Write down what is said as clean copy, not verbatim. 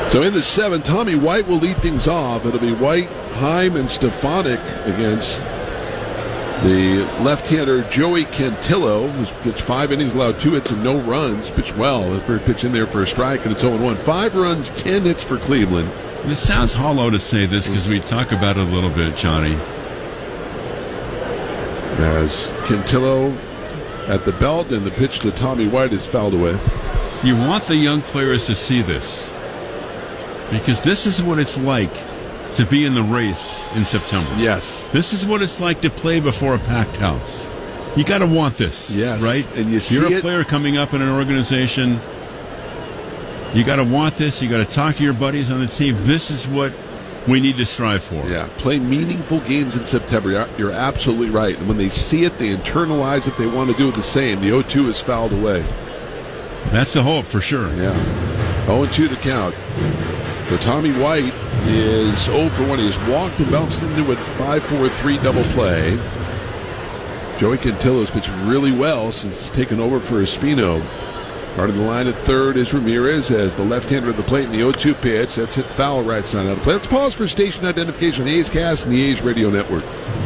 So in the 7th, Tommy White will lead things off. It'll be White, Heim, and Stefanik against the left-hander Joey Cantillo, who's pitched 5 innings, allowed 2 hits and no runs. Pitched well. The first pitch in there for a strike, and it's 0-1. 5 runs, 10 hits for Cleveland. It sounds hollow to say this because we talk about it a little bit, Johnny. As Cantillo at the belt, and the pitch to Tommy White is fouled away. You want the young players to see this, because this is what it's like to be in the race in September. Yes. This is what it's like to play before a packed house. You got to want this, yes, right? And you're a player coming up in an organization. You got to want this. You got to talk to your buddies on the team. This is what we need to strive for. Yeah, play meaningful games in September. You're absolutely right. And when they see it, they internalize it. They want to do the same. The 0-2 is fouled away. That's the hope for sure. Yeah. 0-2 the count. So Tommy White is 0 for 1. He has walked and bounced into a 5-4-3 double play. Joey Cantillo's pitched really well since taking over for Espino. Part of the line at third is Ramirez as the left-hander at the plate in the 0-2 pitch. That's hit foul right side out of play. Let's pause for station identification. A's Cast and the A's Radio Network.